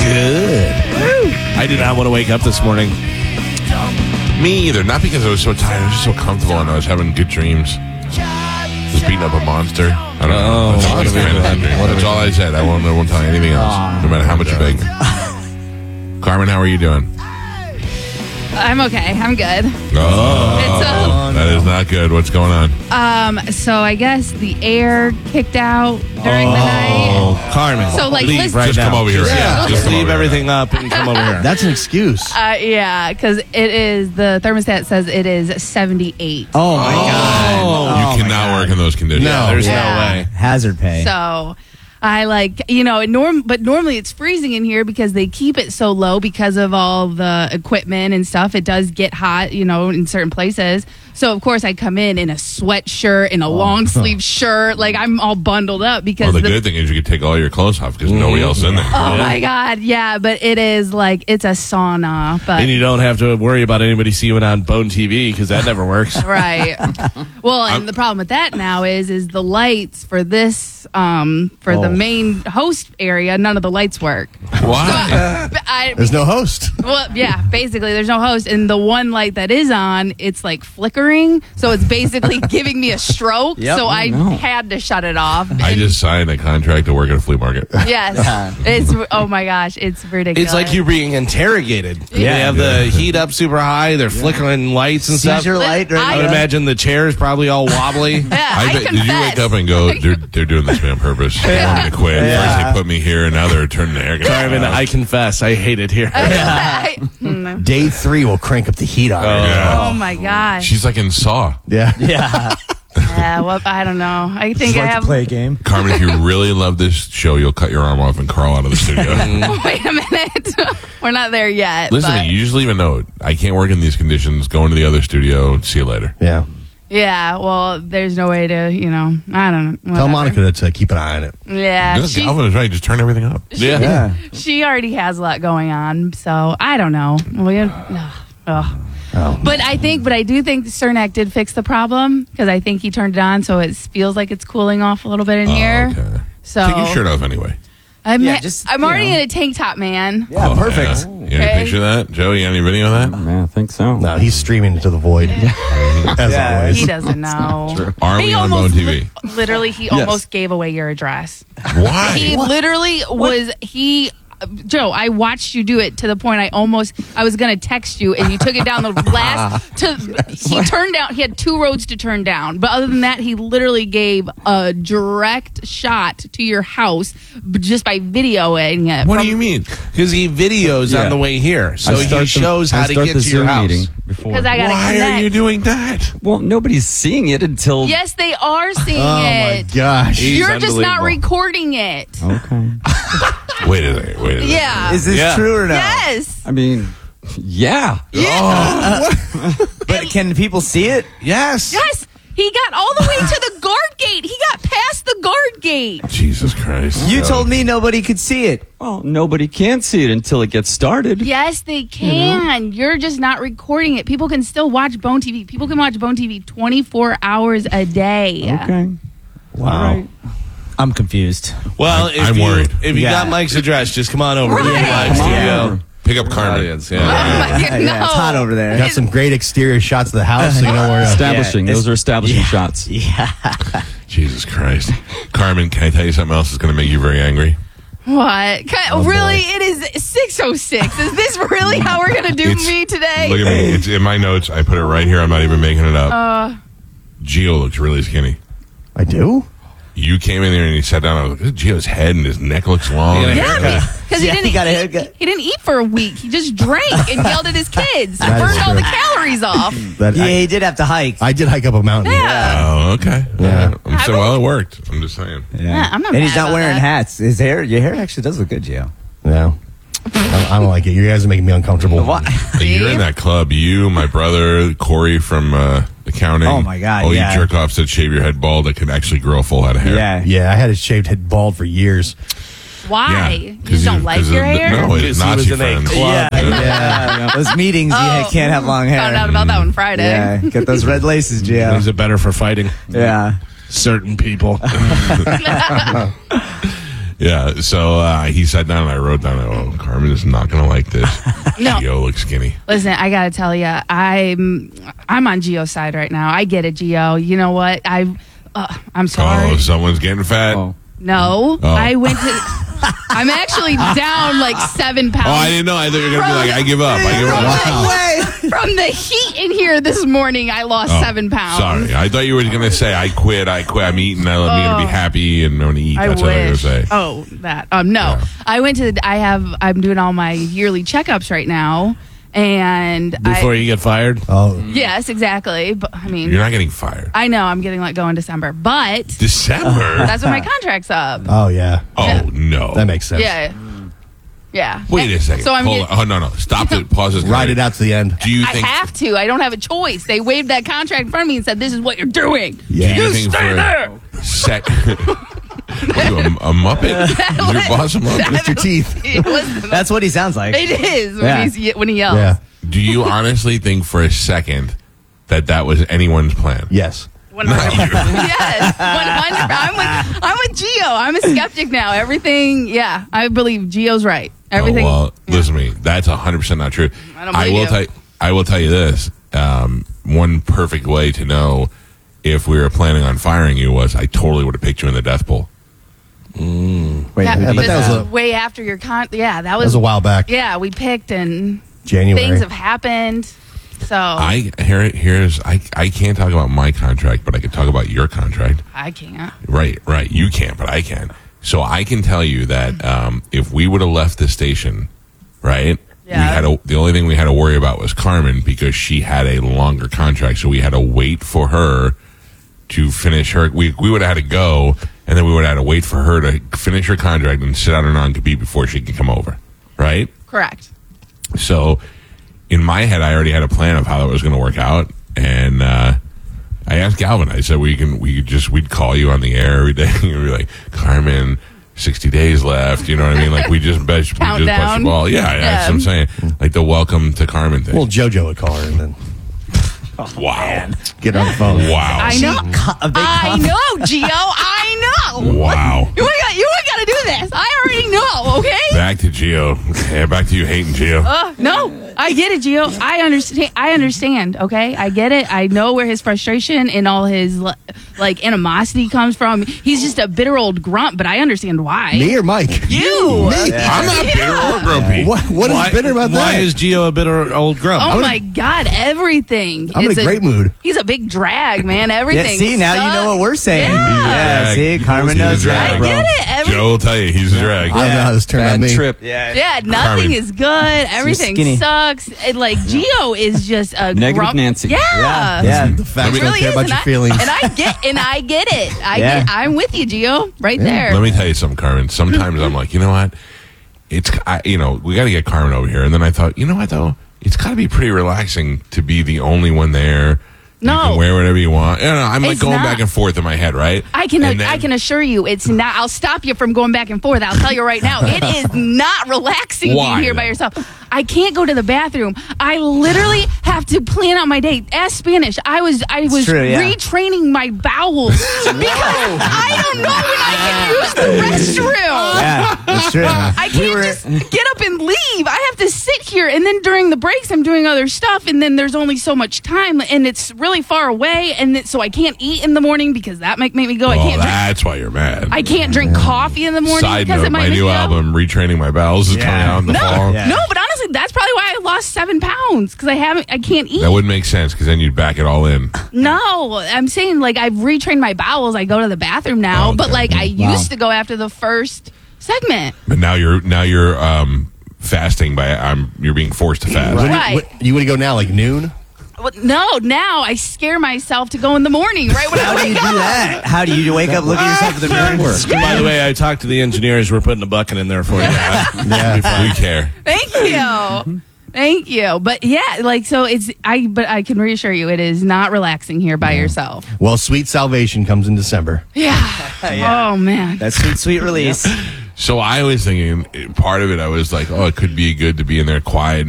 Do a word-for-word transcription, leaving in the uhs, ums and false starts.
Good. I did not want to wake up this morning. Me either. Not because I was so tired. I was just so comfortable and I was having good dreams. Just beating up a monster. I don't know. Oh, That's all, what that's have we all done? I What have That's we all I said. I won't, I won't tell you anything else. No matter how much you beg. Carmen, how are you doing? I'm okay. I'm good. Oh, It's, uh, that is not good. What's going on? Um, so I guess the air kicked out during the night. Oh, Carmen. So, like, leave listen- right Just now. come over here. Just, Yeah, just just come leave over here. everything up and come over here. That's an excuse. Uh, yeah, because it is, the thermostat says it is seventy-eight. Oh my god. Oh, you cannot work in those conditions. no, there's Yeah. no way. Hazard pay. So I like, you know, norm, but normally it's freezing in here because they keep it so low because of all the equipment and stuff. It does get hot, you know, in certain places. So of course I come in in a sweatshirt and a long sleeve shirt, like I'm all bundled up because Well, the, the- good thing is you can take all your clothes off because nobody else is in there. Oh my god, yeah, but it is like it's a sauna, but And you don't have to worry about anybody seeing it on Bone T V because that never works. right. Well, and I'm- the problem with that now is is the lights for this um for the Oh. main host area, none of the lights work. Why? But I, There's no host. well, yeah, basically there's no host, and the one light that is on, it's like flickering, so it's basically giving me a stroke. Yep. So I no. had to shut it off. I And just signed a contract to work at a flea market. yes, it's oh my gosh, it's ridiculous. It's like you're being interrogated. Yeah. They have the heat up super high. They're flickering lights and stuff. Seizure light right I would now. imagine the chair's probably all wobbly. Yeah, I, I bet, did you confess. wake up and go, they're, they're doing this to me on purpose. They're going to quit. Yeah. First they put me here, and now they're turning the air conditioning Carmen, off. I confess, I hate it here. I- Mm. Day three will crank up the heat on it. Yeah. oh my gosh. She's like in Saw. Yeah. Yeah. Yeah, well, I don't know. I think I have. a game. Carmen, if you really love this show, you'll cut your arm off and crawl out of the studio. Wait a minute. We're not there yet. Listen to but- me, you just leave a note. I can't work in these conditions. Go into the other studio. See you later. Yeah. Yeah, well, there's no way to, you know, I don't know. Tell whatever. Monica to uh, keep an eye on it. Yeah, Just- she, Galvin is right. Just turn everything up. Yeah. Yeah. she already has a lot going on, so I don't know. We, ugh, ugh. Oh. But I think, but I do think Cernak did fix the problem because I think he turned it on, so it feels like it's cooling off a little bit in Oh, here. okay. So Take your shirt off anyway. I'm, Yeah, just, I'm you already know. in a tank top, man. Yeah, Oh, perfect. Yeah. You got any Okay. picture of that? Joe, you got any video of that? Yeah, I think so. No, he's streaming into the void. As Yeah. always. He doesn't know. Are He we on almost Bone T V? li- Literally, he almost gave away your address. Why? He literally was he. Joe, I watched you do it to the point I almost I was gonna text you and you took it down the last to he turned down he had two roads to turn down, but other than that he literally gave a direct shot to your house b- just by videoing it. What from- do you mean? Because he videos Yeah. on the way here. So I he start the- shows I how to start get the to your Zoom house. meeting before. Because I gotta Why connect. are you doing that? Well, nobody's seeing it until. Yes, they are seeing Oh my it. gosh. He's You're just not unbelievable. recording it. Okay. Wait a second. Wait a second. Yeah. Is this Yeah. true or no? Yes. I mean, yeah. But can people see it? Yes. Yes. He got all the way to the guard gate. He got past the guard gate. Jesus Christ. You Joe. told me nobody could see it. Well, nobody can see it until it gets started. Yes, they can. You're just not recording it. People can still watch Bone T V. People can watch Bone T V twenty-four hours a day. Okay. Wow. All right. I'm confused. Well, I'm- if I'm you, worried. If you Yeah. got Mike's address, just come on over to the Right. live Come on studio. over. Pick up Carmen. Audience, Oh yeah. my God, Yeah, no. it's hot over there. Got some great exterior shots of the house, so you know where. Uh, Establishing. Yeah, Those it's- are establishing yeah. shots. Yeah. Jesus Christ. Carmen, can I tell you something else that's going to make you very angry? What? Ca- really? It is six oh six. Is this really how we're going to do It's- me today? Look at me. It's in my notes. I put it right here. I'm not even making it up. Uh, Gio looks really skinny. I do. You came in there and he sat down. I was like, "This is Gio's head and his neck looks long." Yeah. yeah, because Yeah, he didn't he got a eat. haircut. He didn't eat for a week. He just drank and yelled at his kids. That is Burned all true. the calories off. That Yeah, I, he did have to hike. I did hike up a mountain. Yeah. Oh, okay. Yeah. I'm saying, well, it worked. I'm just saying. Yeah, I'm not And he's mad not about wearing that. hats. His hair, your hair actually does look good, Gio. Yeah. I, I don't like it. You guys are making me uncomfortable. What? You're in that club. You, my brother, Corey from uh, accounting. Oh, my God, All yeah. you jerk offs that shave your head bald that can actually grow a full head of hair. Yeah. Yeah, I had it shaved head bald for years. Why? Yeah, You 'cause just don't he- like 'cause your of- hair? No, Because his he was Nazi in a friends. club. Yeah, yeah. Those meetings, Oh. you can't have long hair. Found out about that one Friday. Yeah, get those red laces, Is Gio. it better for fighting Yeah. certain people? Yeah, so uh, he sat down and I wrote down, oh, Carmen is not going to like this. No. Gio looks skinny. Listen, I gotta tell you, I'm I'm on Gio's side right now. I get it, Gio. You know what? I uh, I'm sorry. Oh, someone's getting fat. Oh. No, Oh. I went to. I'm actually down like seven pounds. Oh, I didn't know. I thought you were going to be like, I give up. I give From, up. the, from the heat in here this morning, I lost Oh, seven pounds. Sorry. I thought you were going to say, I quit. I quit. I'm eating. I'm going to Oh. be happy and I'm going to eat. I That's what I was wish. going to say. Oh, that. Um, no, Yeah. I went to. The, I have. I'm doing all my yearly checkups right now, and Before I, you get fired. Oh, yes, exactly. But I mean, You're not getting fired. I know I'm getting let go in December, but December? that's when my contract's up. oh yeah. Oh, no. That makes sense. Yeah, yeah. Wait a second. So I'm. Hold get- on. Oh, no, no. Stop it. Pause this. Ride it out to the end. Do you I think... have to. I don't have a choice. They waved that contract in front of me and said, "This is what you're doing." Yeah. Do you You think stay for there. Sec- What are you, a, a Muppet? Is your boss a Muppet? Mister Teeth. It was- That's what he sounds like. It is when, Yeah. he's, when he yells. Yeah. Do you honestly think for a second that that was anyone's plan? Yes. one hundred percent. Yes, one hundred. I'm with, I'm with Gio. I'm a skeptic now. Everything, yeah, I believe Gio's right. Everything. Oh, well, listen to me. That's one hundred percent not true. I don't believe will you. tell I will tell you this. Um, one perfect way to know if we were planning on firing you was I totally would have picked you in the death pool. Wait, that, who but this that was is a- way after your con. Yeah, that That was, was a while back. Yeah, we picked and January. things have happened. So I, I here here's I I can't talk about my contract, but I can talk about your contract. can't. Right, right. You can't, but I can. So I can tell you that um, if we would have left the station, right? Yeah. We had a, the only thing we had to worry about was Carmen because she had a longer contract, so we had to wait for her to finish her. We we would have had to go, and then we would have had to wait for her to finish her contract and sit out her non-compete before she could come over, right? Correct. So in my head, I already had a plan of how that was going to work out, and uh, I asked Galvin. I said we can we could just we'd call you on the air every day, and we'd be like, Carmen, sixty days left. You know what I mean? Like we just bet, we just bust the Countdown. ball. Yeah, yeah, that's what I'm saying. Like the welcome to Carmen thing. Well, JoJo would call her and then wow, get on the phone. wow, I know. A big I compliment. know, Gio. I know. wow. You ain't got. You ain't got to do this. I already know. Okay. Back to Gio. Yeah, back to you hating Gio. Uh, no, I get it, Gio. I understand. I understand. Okay, I get it. I know where his frustration and all his li- like animosity comes from. He's just a bitter old grunt, but I understand why. Me or Mike? You. I'm not bitter or grumpy. What, what is why, bitter about why that? is Gio a bitter old grump? Oh my God! Everything. I'm in It's a great mood. He's a big drag, man. Yeah, Everything. see, now you know what we're saying. Yeah. Yeah, see, Carmen He's a knows drag. that, I bro. get it. Every- Joe will tell you he's a drag. I don't know how this turned Bad on me. trip. Yeah. Yeah, nothing Carmen. is good. Everything skinny. sucks. It, like Gio is just a Negative grump- Nancy. Yeah, Yeah. Yeah. The facts It don't really care is, about and your I, feelings. and I get and I get it. I Yeah. get. I'm with you, Gio. Right there. Let me tell you something, Carmen. Sometimes I'm like, you know what? It's I, you know we got to get Carmen over here, and then I thought, you know what though? It's got to be pretty relaxing to be the only one there. You No. can wear whatever you want. You know, I'm like It's going not. back and forth in my head, right? I can And then- I can assure you it's not. I'll stop you from going back and forth. I'll tell you right now, it is not relaxing Why, being here by though? yourself. I can't go to the bathroom. I literally have to plan out my day. As Spanish, I was I was true, yeah. retraining my bowels because I don't know when I can use the restroom. Yeah, that's true. I can't We were- just get up and leave. I have to sit here, and then during the breaks, I'm doing other stuff, and then there's only so much time, and it's really far away, and it, so I can't eat in the morning because that might make me go. I Oh, can't. Drink, that's why you're mad. I can't drink coffee in the morning Side because note: it might my make new me go. album, "Retraining My Bowels," is Yeah. coming out in the No, fall. Yeah. no, but honestly, that's probably why I lost seven pounds because I haven't. I can't eat. That wouldn't make sense because then you'd back it all in. No, I'm saying like I've retrained my bowels. I go to the bathroom now, Oh, but okay. like I Wow. used to go after the first segment. But now you're now you're um, fasting by um, you're being forced to fast. When Right. you, what, you want to go now, like noon? Well, no, now I scare myself to go in the morning right when I How do you wake do up. that? How do you wake up, look at yourself in the mirror? By the way, I talked to the engineers. We're putting a bucket in there for you. Yeah. We care. Thank you. Thank you. But yeah, like so it's I but I can reassure you it is not relaxing here by yourself. Well, Sweet Salvation comes in December. Yeah. Yeah. Oh man. That sweet, sweet release. So I was thinking, part of it, I was like, oh, it could be good to be in there quiet